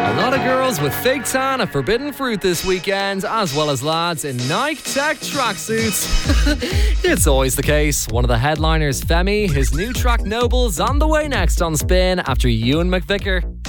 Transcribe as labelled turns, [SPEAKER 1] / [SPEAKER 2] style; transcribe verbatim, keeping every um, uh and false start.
[SPEAKER 1] A lot of girls with fake tan and forbidden fruit this weekend, as well as lads in Nike Tech tracksuits. It's always the case. One of the headliners, Femi, his new track Noble's on the way next on Spin after Ewan McVicker.